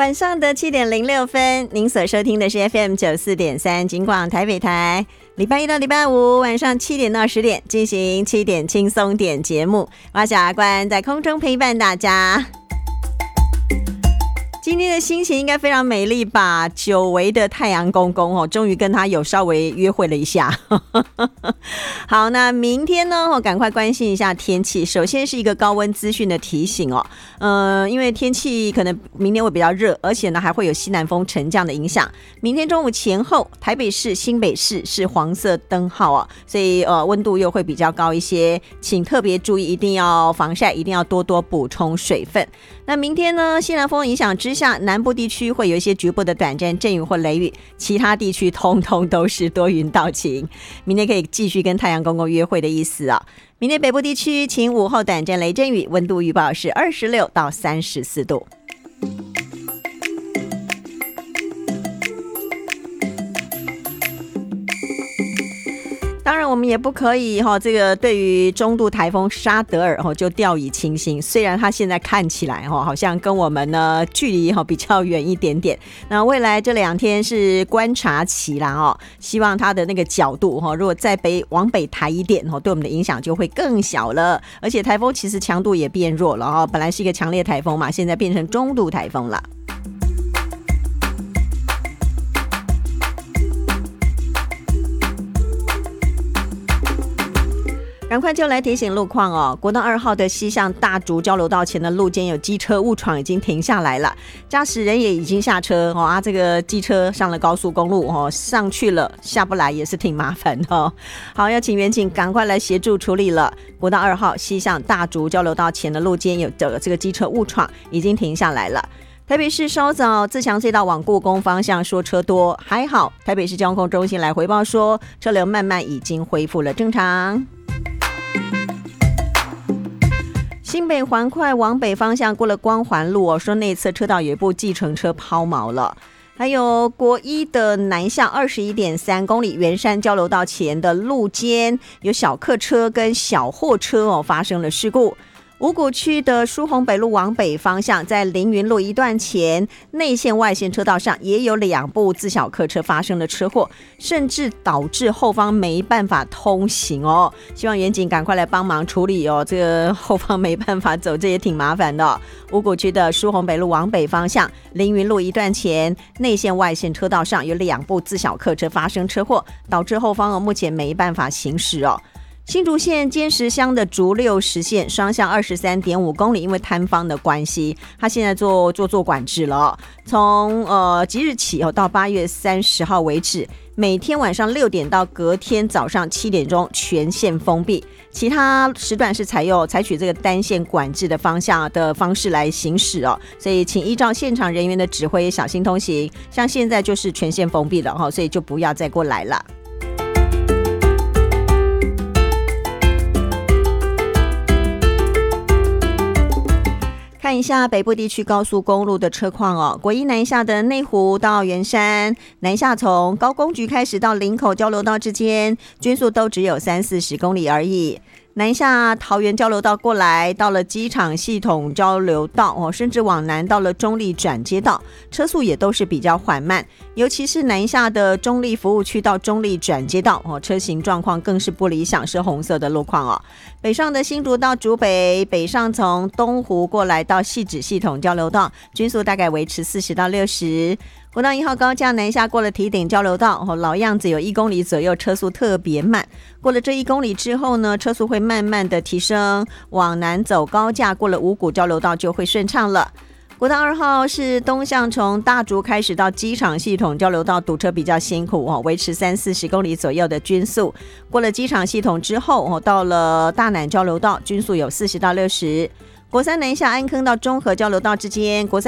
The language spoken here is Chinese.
晚上的7:06，您所收听的是 FM94.3 金广台北台，礼拜一到礼拜五晚上7点到10点进行7点轻松点节目，我小阿关在空中陪伴大家。今天的心情应该非常美丽吧？久违的太阳公公终于跟他有稍微约会了一下。好，那明天呢，赶快关心一下天气。首先是一个高温资讯的提醒因为天气可能明天会比较热，而且呢还会有西南风沉降的影响。明天中午前后，台北市、新北市是黄色灯号所以温度又会比较高一些，请特别注意，一定要防晒，一定要多多补充水分。那明天呢，西南风影响之下，南部地区会有一些局部的短暂阵雨或雷雨，其他地区通通都是多云到晴。明天可以继续跟太阳公公约会的意思明天北部地区请午后短暂雷阵雨，温度预报是26到34度。当然我们也不可以这个对于中度台风沙德尔就掉以轻心，虽然它现在看起来好像跟我们呢距离比较远一点点，那未来这2天是观察期啦希望它的那个角度如果再往北抬一点对我们的影响就会更小了，而且台风其实强度也变弱了本来是一个强烈台风嘛，现在变成中度台风了。赶快就来提醒路况国道2号的西向大竹交流道前的路肩有机车误闯，已经停下来了，驾驶人也已经下车这个机车上了高速公路上去了下不来也是挺麻烦的好，要请员警赶快来协助处理了。国道2号西向大竹交流道前的路肩有这个机车误闯，已经停下来了。台北市稍早自强隧道往故宫方向说车多，还好台北市交通中心来回报说车流慢慢已经恢复了正常。新北环快往北方向过了光环路说内侧车道有一部计程车抛锚了。还有国一的南向 21.3 公里圆山交流道前的路肩有小客车跟小货车发生了事故。五股区的疏洪北路往北方向，在凌云路一段前内线外线车道上也有2部自小客车发生了车祸，甚至导致后方没办法通行希望员警赶快来帮忙处理这个后方没办法走，这也挺麻烦的五股区的疏洪北路往北方向，凌云路一段前内线外线车道上有2部自小客车发生车祸，导致后方目前没办法行驶新竹县尖石乡的竹六实线双向 23.5 公里，因为摊方的关系，他现在做管制了从即日起到8月30号为止，每天晚上6点到隔天早上7点钟全线封闭，其他时段是采取这个单线管制的方式来行驶所以请依照现场人员的指挥小心通行，像现在就是全线封闭了所以就不要再过来了。看一下北部地区高速公路的车况国一南下的内湖到圆山，南下从高工局开始到林口交流道之间均速都只有30-40公里而已。南下桃园交流道过来，到了机场系统交流道甚至往南到了中立转接道，车速也都是比较缓慢，尤其是南下的中立服务区到中立转接道车型状况更是不理想，是红色的路况北上的新竹到竹北，北上从东湖过来到汐止系统交流道，均速大概维持40到60。国道1号高架南下过了堤顶交流道老样子有1公里左右，车速特别慢，过了这1公里之后呢，车速会慢慢的提升，往南走高架过了五股交流道就会顺畅了。国道2号是东向从大竹开始到机场系统交流道堵车比较辛苦维持30-40公里左右的均速，过了机场系统之后到了大南交流道均速有40到60。国三南下安坑到中和交流道之间，国三